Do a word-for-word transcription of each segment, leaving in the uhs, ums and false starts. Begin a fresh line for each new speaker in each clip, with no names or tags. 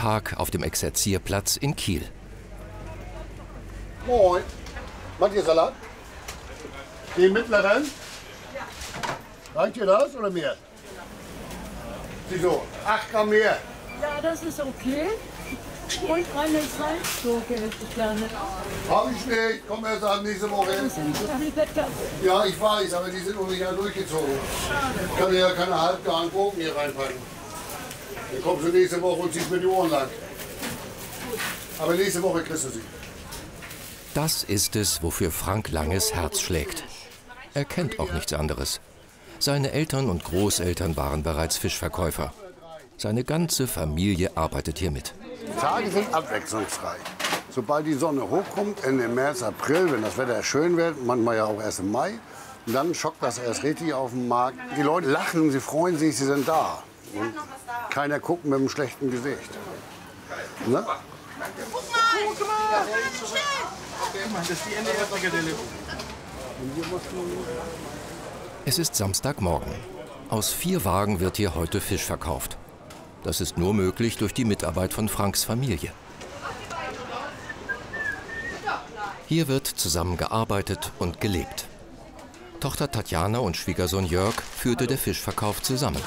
Tag auf dem Exerzierplatz in Kiel.
Moin. Macht ihr Salat? Den mittleren? Ja. Reicht ihr das oder mehr? Wieso? acht Gramm mehr.
Ja, das ist okay. Und eine Salzgurke hätte ich gerne.
Hab ich nicht. Komm erst an nächste Woche.
Das sind so viel Wetter.
Ja, ich weiß, aber die sind noch nicht alle durchgezogen. Ich kann ja keine halbgaren Gurken hier reinpacken. Dann kommst du nächste Woche und ziehst mir die Ohren lang. Aber nächste Woche kriegst du sie.
Das ist es, wofür Frank Langes Herz schlägt. Er kennt auch nichts anderes. Seine Eltern und Großeltern waren bereits Fischverkäufer. Seine ganze Familie arbeitet hier mit.
Die Tage sind abwechslungsreich. Sobald die Sonne hochkommt, Ende März, April, wenn das Wetter schön wird, manchmal ja auch erst im Mai, dann schockt das erst richtig auf den Markt. Die Leute lachen, sie freuen sich, sie sind da. Und keiner guckt mit einem schlechten Gesicht. Ne?
Guck mal! Guck mal! Das ist die Ende der Frikadelle.
Es ist Samstagmorgen. Aus vier Wagen wird hier heute Fisch verkauft. Das ist nur möglich durch die Mitarbeit von Franks Familie. Hier wird zusammengearbeitet und gelebt. Tochter Tatjana und Schwiegersohn Jörg führte der Fischverkauf zusammen.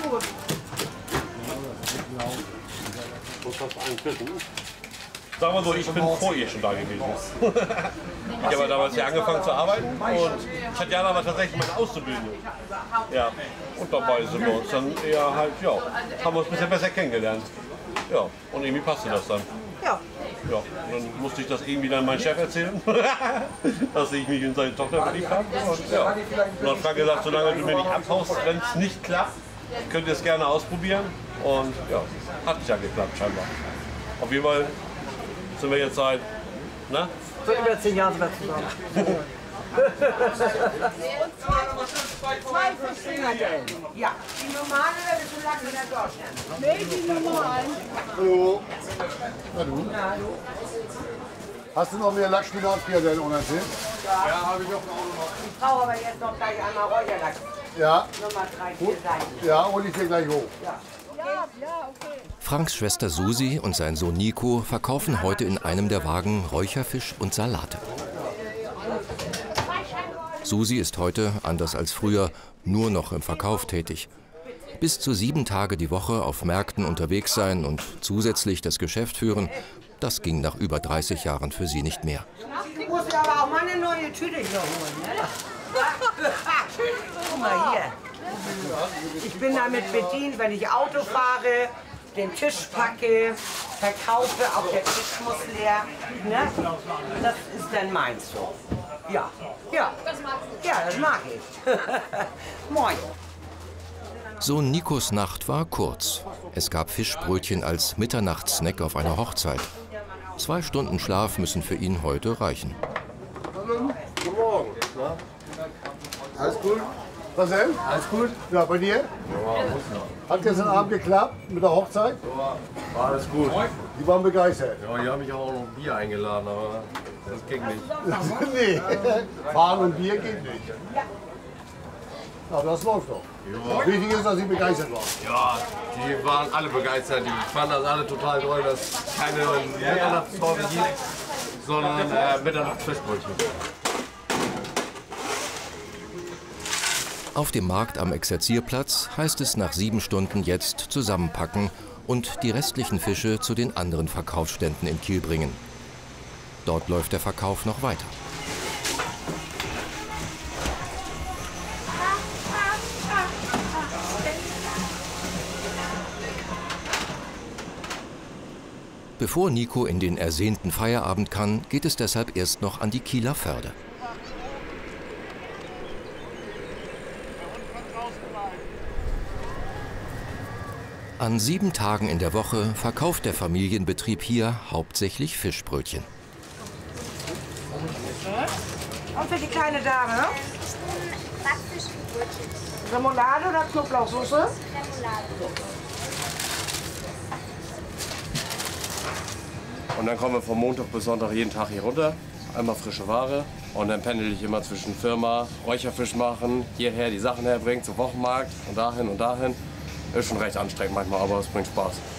Sagen wir so, ich bin vor ihr schon da gewesen. Ich habe damals hier angefangen zu arbeiten und Tatjana war tatsächlich meine Auszubildende. Ja, und dabei sind wir uns dann eher halt, ja, haben wir uns ein bisschen besser kennengelernt. Ja, und irgendwie passte das dann.
Ja.
Ja, und dann musste ich das irgendwie dann meinem Chef erzählen, dass ich mich in seine Tochter verliebt habe. Und, ja. Und dann hat Frank gesagt, solange du mir nicht abhaust, wenn es nicht klappt, könnt ihr es gerne ausprobieren. Und ja, hat ja geklappt scheinbar. Auf jeden Fall sind wir jetzt seit, ne?
So über zehn Jahre sind wir zusammen. Zwei Fischfingernellen. Ja. Die normale oder bist du lang in der Deutschland?
Nee, die normalen.
Hallo. Na du? Hast du noch mehr Lachsspinat-Frikadellen unerzählt?
Ja, habe ich auch noch. Ich brauche aber jetzt noch gleich einmal Räucherlachs.
Ja.
Nummer drei, vier Seiten.
Ja, hol ich dir gleich hoch.
Ja.
Ja, ja, okay.
Franks Schwester Susi und sein Sohn Nico verkaufen heute in einem der Wagen Räucherfisch und Salate. Susi ist heute, anders als früher, nur noch im Verkauf tätig. Bis zu sieben Tage die Woche auf Märkten unterwegs sein und zusätzlich das Geschäft führen, das ging nach über dreißig Jahren für sie nicht mehr.
Ich muss mir aber auch mal eine neue Tüte hier holen. Ne? Guck mal hier. Ich bin damit bedient, wenn ich Auto fahre, den Tisch packe, verkaufe, auch der Tisch muss leer. Ne? Das ist dann meins so. Ja, ja, ja, das mag ich. Moin.
Sohn Nikos Nacht war kurz. Es gab Fischbrötchen als Mitternachtssnack auf einer Hochzeit. Zwei Stunden Schlaf müssen für ihn heute reichen.
Hallo, guten Morgen. Na? Alles gut? Was denn?
Alles gut?
Ja, bei dir?
Ja, muss noch.
Hat gestern Abend geklappt mit der Hochzeit?
Ja, war alles gut.
Die waren begeistert.
Ja, die haben mich auch noch ein Bier eingeladen, aber das ging nicht.
Nee, Fahren und Bier geht nicht. Aber das läuft doch.
Ja.
Wichtig ist, dass sie begeistert waren.
Ja, die waren alle begeistert. Die fanden das alle total toll, dass es keine Mitternachtstorte gibt, sondern äh, Mitternachtsfischbrötchen.
Auf dem Markt am Exerzierplatz heißt es nach sieben Stunden jetzt zusammenpacken und die restlichen Fische zu den anderen Verkaufsständen in Kiel bringen. Dort läuft der Verkauf noch weiter. Bevor Nico in den ersehnten Feierabend kann, geht es deshalb erst noch an die Kieler Förde. An sieben Tagen in der Woche verkauft der Familienbetrieb hier hauptsächlich Fischbrötchen.
Und für die kleine Dame?
Backfischbrötchen.
Remoulade oder Knoblauchsoße?
Remoulade.
Und dann kommen wir von Montag bis Sonntag jeden Tag hier runter. Einmal frische Ware. Und dann pendel ich immer zwischen Firma, Räucherfisch machen, hierher die Sachen herbringen, zum Wochenmarkt und dahin und dahin. Ist schon recht anstrengend manchmal, aber es bringt Spaß.